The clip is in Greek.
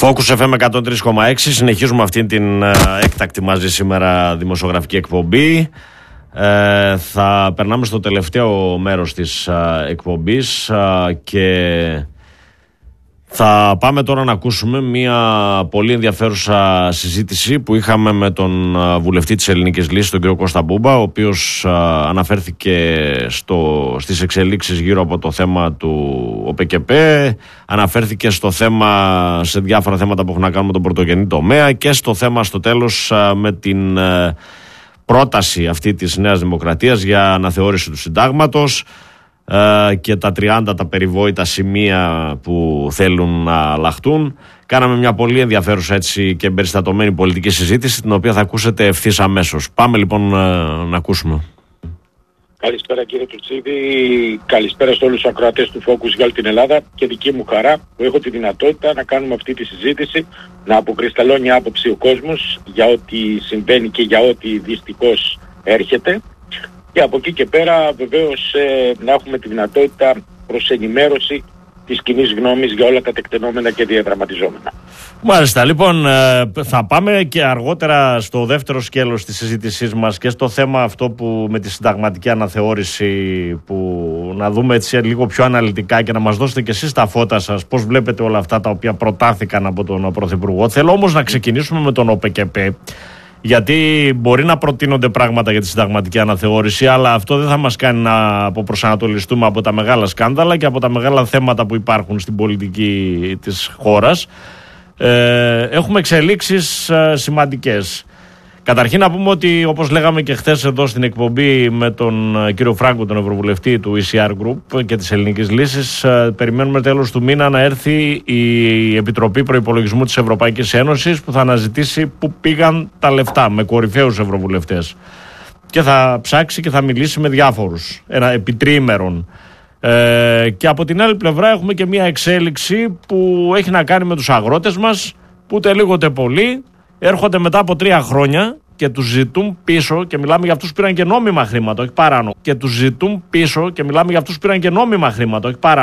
Focus FM 103,6. Συνεχίζουμε αυτή την έκτακτη μαζί σήμερα δημοσιογραφική εκπομπή. Θα περνάμε στο τελευταίο μέρος της εκπομπής και θα πάμε τώρα να ακούσουμε μια πολύ ενδιαφέρουσα συζήτηση που είχαμε με τον βουλευτή της Ελληνικής Λύσης, τον κ. Κώστα Μπούμπα, ο οποίος αναφέρθηκε στις εξελίξεις γύρω από το θέμα του ΟΠΚΠ, αναφέρθηκε σε διάφορα θέματα που έχουν να κάνουν με τον πρωτογενή τομέα και στο θέμα στο τέλος με την πρόταση αυτή της Νέας Δημοκρατίας για αναθεώρηση του συντάγματος και τα 30 τα περιβόητα σημεία που θέλουν να αλλάχτούν. Κάναμε μια πολύ ενδιαφέρουσα έτσι και εμπεριστατωμένη πολιτική συζήτηση, την οποία θα ακούσετε ευθύς αμέσως. Πάμε λοιπόν να ακούσουμε. Καλησπέρα κύριε Τουρτσίδη, καλησπέρα σε όλους τους ακροατές του Focus για όλη την Ελλάδα και δική μου χαρά που έχω τη δυνατότητα να κάνουμε αυτή τη συζήτηση, να αποκρισταλώνει άποψη ο κόσμος για ό,τι συμβαίνει και για ό,τι δυστυχώς έρχεται. Και από εκεί και πέρα βεβαίως να έχουμε τη δυνατότητα προς ενημέρωση της κοινής γνώμης για όλα τα τεκτενόμενα και διαδραματιζόμενα. Μάλιστα, λοιπόν θα πάμε και αργότερα στο δεύτερο σκέλος της συζήτησής μας και στο θέμα αυτό που με τη συνταγματική αναθεώρηση, που να δούμε έτσι λίγο πιο αναλυτικά και να μας δώσετε και εσείς τα φώτα σας πώς βλέπετε όλα αυτά τα οποία προτάθηκαν από τον Πρωθυπουργό. Θέλω όμως να ξεκινήσουμε με τον ΟΠΚΠ, γιατί μπορεί να προτείνονται πράγματα για τη συνταγματική αναθεώρηση, αλλά αυτό δεν θα μας κάνει να αποπροσανατολιστούμε από τα μεγάλα σκάνδαλα και από τα μεγάλα θέματα που υπάρχουν στην πολιτική της χώρας. Έχουμε εξελίξεις σημαντικές. Καταρχήν να πούμε ότι, όπως λέγαμε και χθες εδώ στην εκπομπή με τον κύριο Φράγκο, τον Ευρωβουλευτή του ECR Group και της Ελληνικής Λύσης, περιμένουμε τέλος του μήνα να έρθει η Επιτροπή Προϋπολογισμού της Ευρωπαϊκής Ένωσης, που θα αναζητήσει πού πήγαν τα λεφτά με κορυφαίους ευρωβουλευτές. Και θα ψάξει και θα μιλήσει με διάφορους, επί τριήμερων. Και από την άλλη πλευρά έχουμε και μια εξέλιξη που έχει να κάνει με τους αγρότες μας, που ούτε λίγο ούτε πολύ έρχονται μετά από 3 χρόνια και τους ζητούν πίσω, και μιλάμε για αυτούς που πήραν και νόμιμα χρήματα, όχι παράνομο. Και τους ζητούν πίσω και μιλάμε για αυτούς που πήραν και νόμιμα χρήματα, όχι παράνομο.